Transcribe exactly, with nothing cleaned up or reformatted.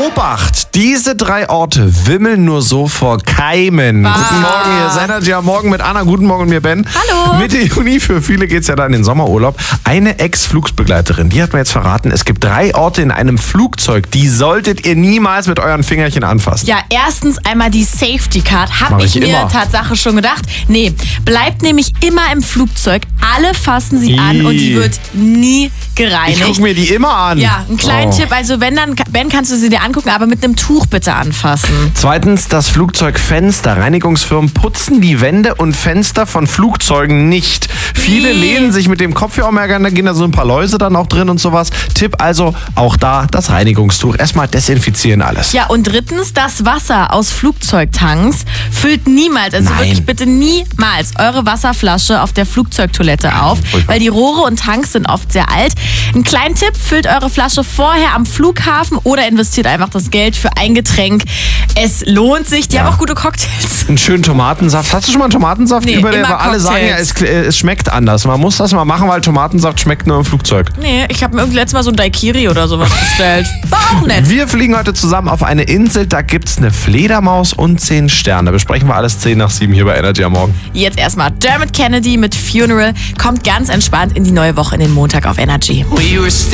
Obacht, diese drei Orte wimmeln nur so vor Keimen. Ah. Guten Morgen, hier ist Energy am Morgen mit Anna. Guten Morgen und mir Ben. Hallo. Mitte Juni, für viele geht's ja dann in den Sommerurlaub. Eine Ex-Flugsbegleiterin, die hat mir jetzt verraten, es gibt drei Orte in einem Flugzeug, die solltet ihr niemals mit euren Fingerchen anfassen. Ja, erstens einmal die Safety Card. Hab Mach ich, ich mir immer. Tatsache schon gedacht. Nee, bleibt nämlich immer im Flugzeug. Alle fassen sie an und die Ih. wird nie Ich gereinigt. guck mir die immer an. Ja, einen kleinen Oh. Tipp. Also wenn dann, Ben, kannst du sie dir angucken, aber mit einem Tuch bitte anfassen. Zweitens, das Flugzeugfenster. Reinigungsfirmen putzen die Wände und Fenster von Flugzeugen nicht. Viele Nee. lehnen sich mit dem Kopf ja auch mehr, da gehen da so ein paar Läuse dann auch drin und sowas. Tipp also, auch da das Reinigungstuch. Erstmal desinfizieren alles. Ja, und drittens, das Wasser aus Flugzeugtanks füllt niemals, also Nein. wirklich bitte niemals eure Wasserflasche auf der Flugzeugtoilette auf, furchtbar. weil die Rohre und Tanks sind oft sehr alt. Ein kleiner Tipp, füllt eure Flasche vorher am Flughafen oder investiert einfach das Geld für ein Getränk. Es lohnt sich, die Ja. haben auch gute Cocktails. Einen schönen Tomatensaft. Hast du schon mal einen Tomatensaft Nee, über den? immer Weil alle sagen ja, es, Cocktails. es schmeckt anders. Man muss das mal machen, weil Tomatensaft schmeckt nur im Flugzeug. Nee, ich habe mir irgendwie letztes Mal so ein Daiquiri oder sowas bestellt. War auch nett. Wir fliegen heute zusammen auf eine Insel, da gibt's eine Fledermaus und zehn Sterne. Besprechen wir alles zehn nach sieben hier bei Energy am Morgen. Jetzt erstmal Dermot Kennedy mit Funeral. Kommt ganz entspannt in die neue Woche, in den Montag auf Energy. We were